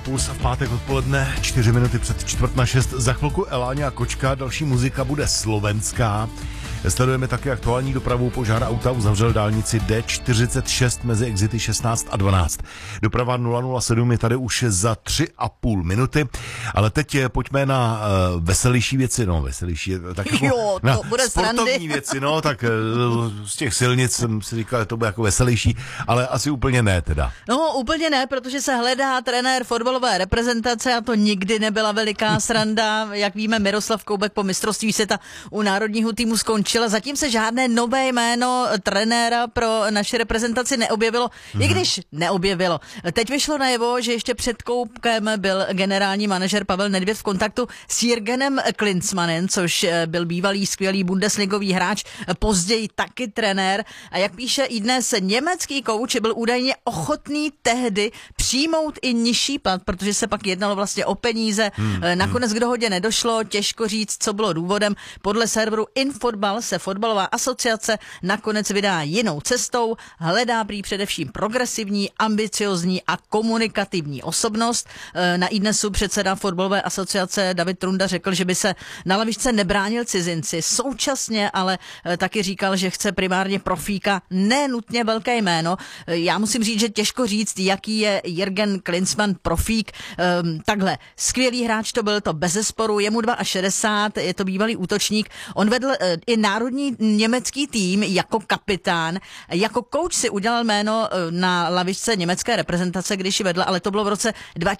Puls v pátek odpoledne, 4 minuty před 5:45. Za chvilku Eláňa Kočka, další muzika bude slovenská. Sledujeme také aktuální dopravu. Požár auta uzavřel dálnici D46 mezi exity 16 a 12. Doprava 007 je tady už za 3,5 minuty. Ale teď pojďme na veselější věci. No, veselější, tak jako jo, to na bude sportovní srandy. věci. No, tak z těch silnic jsem si říkal, že to bude jako veselější, ale asi úplně ne teda. No, úplně ne, protože se hledá trenér fotbalové reprezentace a to nikdy nebyla veliká sranda. Jak víme, Miroslav Koubek po mistrovství světa u národního týmu skončil. Zatím se žádné nové jméno trenéra pro naši reprezentaci neobjevilo, i když neobjevilo. Teď vyšlo najevo, že ještě před Koubkem byl generální manažer Pavel Nedvěd v kontaktu s Jürgenem Klinsmannem, což byl bývalý skvělý bundesligový hráč, později taky trenér. A jak píše i dnes, německý kouč byl údajně ochotný tehdy přijmout i nižší plat, protože se pak jednalo vlastně o peníze. Nakonec k dohodě nedošlo, těžko říct, co bylo důvodem. Podle serveru Infotbal se fotbalová asociace nakonec vydá jinou cestou, hledá prý především progresivní, ambiciozní a komunikativní osobnost. Na iDnesu předseda fotbalové asociace David Trunda řekl, že by se na lavičce nebránil cizinci. Současně ale taky říkal, že chce primárně profíka, ne nutně velké jméno. Já musím říct, že těžko říct, jaký je Jürgen Klinsmann profík. Takhle, skvělý hráč to byl, to bezesporu, je mu 62, je to bývalý útočník. On vedl i národní německý tým jako kapitán. Jako kouč si udělal jméno na lavičce německé reprezentace, když ji vedl, ale to bylo v roce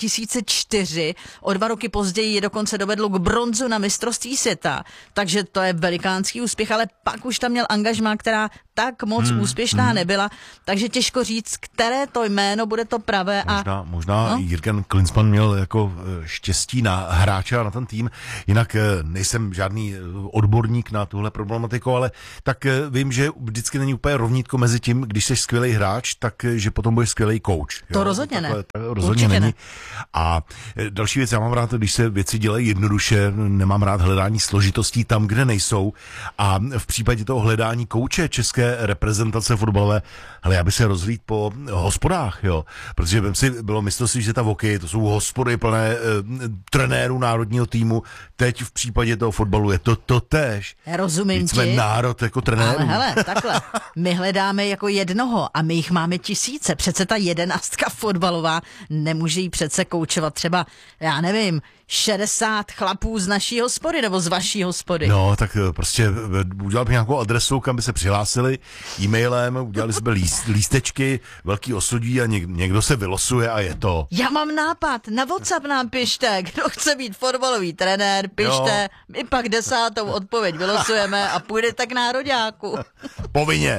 2004. O 2 roky později je dokonce dovedlo k bronzu na mistrovství světa. Takže to je velikánský úspěch, ale pak už tam měl angažmá, která tak moc úspěšná nebyla. Takže těžko říct, které to jméno bude to pravé. Možná no? Jürgen Klinsmann měl jako štěstí na hráče a na ten tým. Jinak nejsem žádný odborník na tuhle problematiku, ale tak vím, že vždycky není úplně rovnítko mezi tím, když jsi skvělý hráč, tak že potom budeš skvělý kouč. To rozhodně ne. Rozhodně není. Ne. A další věc, já mám rád, když se věci dělají jednoduše, nemám rád hledání složitostí tam, kde nejsou. A v případě toho hledání kouče české reprezentace fotbalové, ale já bych se rozhlídl po hospodách, jo. Protože bylo mistrovství světa v hokeji, to jsou hospody plné trenérů národního týmu. Teď v případě toho fotbalu je to též. Rozumím ti. Jsme národ jako trenérů. Ale hele, takhle, my hledáme jako jednoho a my jich máme tisíce. Přece ta 11 fotbalová nemůže jí přece koučovat třeba, já nevím, 60 chlapů z naší hospody nebo z vaší hospody. No, tak prostě udělal bych nějakou adresu, kam by se přihlásili e-mailem, udělali jsme lístečky, velký osudí a někdo se vylosuje a je to. Já mám nápad, na WhatsApp nám pište, kdo chce být fotbalový trenér, pište, my pak 10. odpověď vylosujeme a půjdete k nároďáku. Povinně.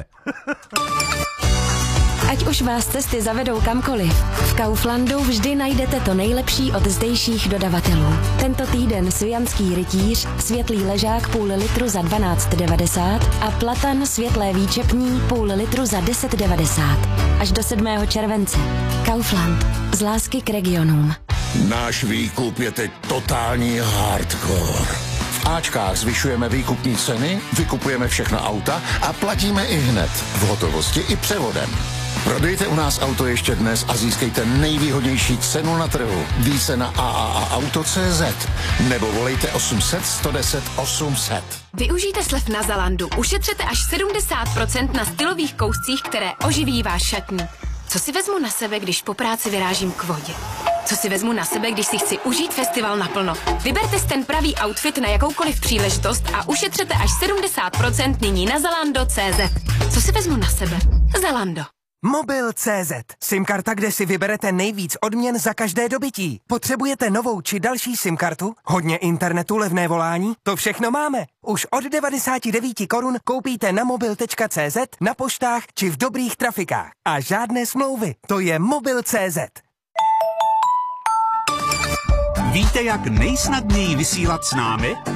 Ať už vás cesty zavedou kamkoliv, v Kauflandu vždy najdete to nejlepší od zdejších dodavatelů. Tento týden svijanský rytíř, světlý ležák půl litru za 12,90 a platan světlé výčepní půl litru za 10,90. Až do 7. července. Kaufland. Z lásky k regionům. Náš výkup je teď totální hardcore. V Ačkách zvyšujeme výkupní ceny, vykupujeme všechna auta a platíme i hned. V hotovosti i převodem. Prodejte u nás auto ještě dnes a získejte nejvýhodnější cenu na trhu. Více na AAAauto.cz nebo volejte 800 110 800. Využijte slev na Zalandu. Ušetřete až 70% na stylových kouscích, které oživí váš šatník. Co si vezmu na sebe, když po práci vyrážím k vodě? Co si vezmu na sebe, když si chci užít festival naplno? Vyberte si ten pravý outfit na jakoukoliv příležitost a ušetřete až 70% nyní na Zalando.cz. Co si vezmu na sebe? Zalando. Mobil.cz. SIM-karta, kde si vyberete nejvíc odměn za každé dobytí. Potřebujete novou či další SIM-kartu? Hodně internetu, levné volání? To všechno máme. Už od 99 korun koupíte na mobil.cz, na poštách či v dobrých trafikách. A žádné smlouvy. To je Mobil.cz. Víte, jak nejsnadněji vysílat s námi?